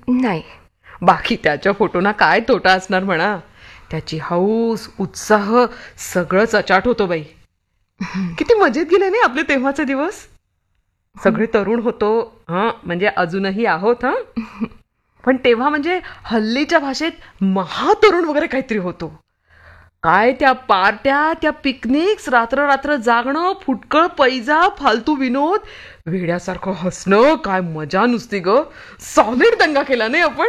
नाही. बाकी त्याच्या फोटोना काय तोटा असणार म्हणा. त्याची हौस उत्साह सगळंच अचाट होतो बाई. किती मजेत गेले नाही आपले तेव्हाचे दिवस. सगळे तरुण होतो. म्हणजे अजूनही आहोत. पण तेव्हा म्हणजे हल्लीच्या भाषेत महातरुण वगैरे काहीतरी होतो. काय त्या पार्ट्या, त्या पिकनिक्स, रात्र रात्र जागणं, फुटकळ पैजा, फालतू विनोद, वेड्यासारखं हसणं, काय मजा नुसती ग. सॉलिड दंगा केला नाही आपण.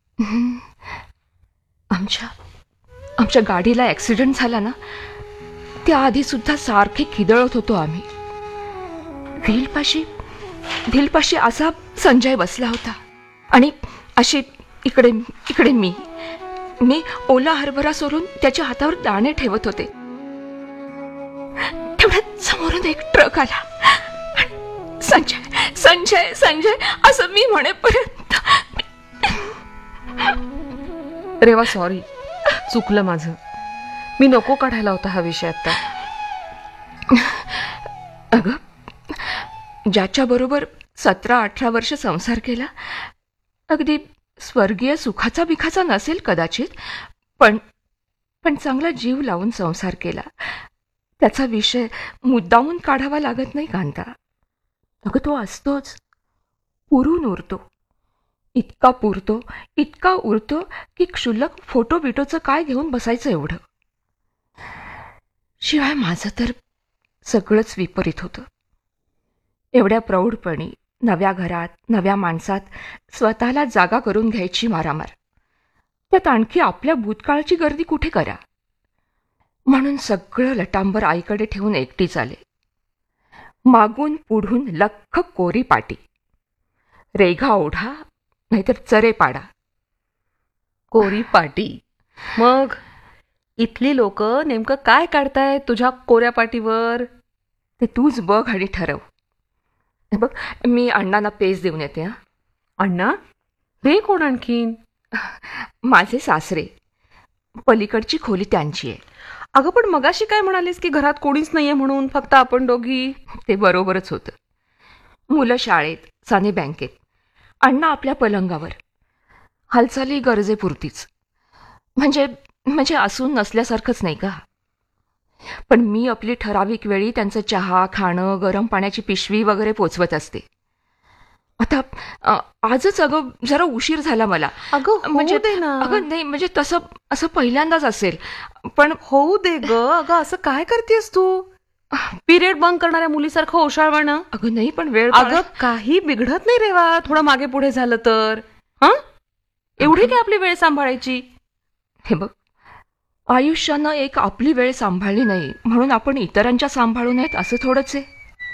आमच्या गाडीला ऍक्सिडेंट झाला ना, त्याआधी सुद्धा सारखे खिदळत होतो आम्ही. व्हीलपाशी असा संजय बसला होता आणि अशी इकडे मी ओला हरभरा सोडून त्याच्या हातावर दाणे ठेवत होते. तेवढ्यात समोरून एक ट्रक आला. संजय संजय संजय असं मी म्हणेपर्यंत. रेवा सॉरी, चुकलं माझं. मी नको काढायला होता हा विषय आता. अगं, ज्याच्या बरोबर 17-18 वर्ष संसार केला, अगदी स्वर्गीय सुखाचा बिखाचा नसेल कदाचित, पण चांगला जीव लावून संसार केला, त्याचा विषय मुद्दामून काढावा लागत नाही कांता. अगं तो असतोच, पुरून उरतो. इतका पुरतो, इतका उरतो की क्षुल्लक फोटो बिटोचं काय घेऊन बसायचं एवढं. शिवाय माझं तर सगळंच विपरीत होतं. एवढ्या प्रौढपणी नव्या घरात, नव्या माणसात स्वतःला जागा करून घ्यायची मारामार. त्यात आणखी आपल्या भूतकाळची गर्दी कुठे करा. म्हणून सगळं लटांबर आईकडे ठेवून एकटीच आले. मागून पुढून लख्ख कोरी पाटी, रेघा ओढा नाहीतर चरे पाडा. कोरी पाटी. मग इथली लोक नेमकं काय काढतायत तुझ्या कोऱ्या पाटीवर? ते तूच बघ आणि ठरव. बघ, मी अण्णांना पेज देऊन येते. अण्णा? हे कोण आणखीन? माझे सासरे. पलीकडची खोली त्यांची आहे. अगं पण मगाशी काय म्हणालीस की घरात कोणीच नाहीये म्हणून, फक्त आपण दोघी? ते बरोबरच होतं. मुलं शाळेत, साने बँकेत, अण्णा आपल्या पलंगावर. हालचाली गरजेपुरतीच, म्हणजे असून नसल्यासारखंच नाही का. पण मी आपली ठराविक वेळी त्यांचं चहा, खाणं, गरम पाण्याची पिशवी वगैरे पोचवत असते. आता आजच अगं जरा उशीर झाला मला. अगं म्हणजे दे ना. अगं नाही, म्हणजे तसं असं पहिल्यांदाच असेल, पण होऊ दे ग. अगं असं काय करतेस तू? पिरियड बंक करणाऱ्या मुलीसारखं ओशाळवाणं. अगं नाही, पण वेळ. अगं काही बिघडत नाही रेवा, थोडं मागे पुढे झालं तर. एवढी काय आपली वेळ सांभाळायची? हे बघ, आयुष्यानं एक आपली वेळ सांभाळली नाही म्हणून आपण इतरांच्या सांभाळू नयेत असं थोडंच आहे.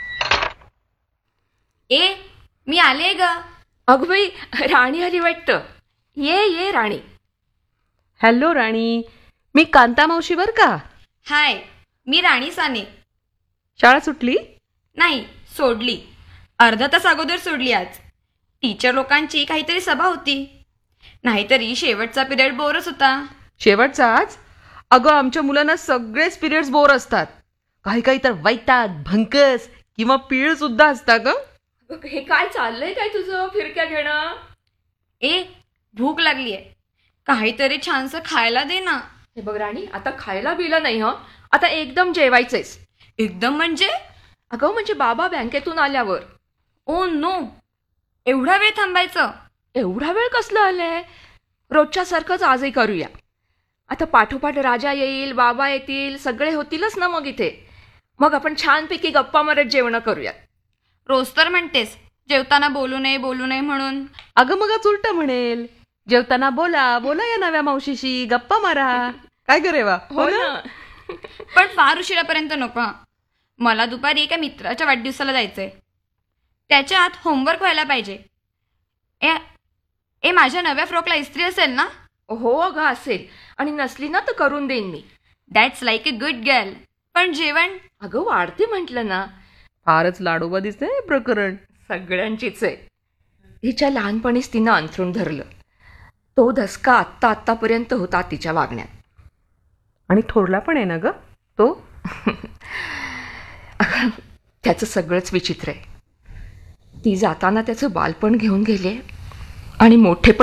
मी आले ग. अगं बाई, राणी आली वाटतं. ये राणी. हॅलो राणी, मी कांता मावशी बर का. हाय, मी राणी साने. शाळा सुटली? नाही, सोडली. अर्धा तास अगोदर सोडली आज. टीचर लोकांची काहीतरी सभा होती. नाहीतरी शेवटचा पिरियड बोरच होता. शेवटचा आज? अगं आमच्या मुलांना सगळेच पिरियड्स बोर असतात. काही तर वैताग, भंकस किंवा पीळ सुद्धा असतात ग. हे काय चाललंय काय तुझं फिरक्या घेणं? भूक लागलीये, काहीतरी छानसं खायला दे ना. हे बघ राणी, आता खायला बिला नाही. आता एकदम जेवायचंयस. एकदम म्हणजे? अगं म्हणजे बाबा बँकेतून आल्यावर. ओ नो, एवढा वेळ थांबायचं? एवढा वेळ कसलं आलंय? रोजच्या सारखंच आजही करूया. आता पाठोपाठ राजा येईल, बाबा येतील, सगळे होतीलच ना मग इथे. मग आपण छानपैकी गप्पा मारत जेवण करूयात. रोज तर म्हणतेस जेवताना बोलू नये म्हणून. अगं मग आज उलट म्हणेल, जेवताना बोला या नव्या मावशीशी, गप्पा मारा. काय करेवा? हो ना. पण फार उशिरापर्यंत नको. मला दुपारी एका मित्राच्या वाढदिवसाला जायचंय. त्याच्या आत होमवर्क व्हायला पाहिजे. माझ्या नव्या फ्रॉकला इस्त्री असेल ना? हो अगं असेल, आणि नसली ना तर करून देईन मी. That's like a good girl. पण जेवण? अगं वाढते म्हटलं ना. फारच लाडोबा दिसते प्रकरण. सगळ्यांचीच आहे. हिच्या लहानपणीच तिनं अंथरूण धरलं. तो धसका आत्तापर्यंत होता तिच्या वागण्यात. आणि थोरला पण आहे ना ग तो. त्याचं सगळंच विचित्र आहे. ती जाताना त्याचं बालपण घेऊन गेले आणि मोठे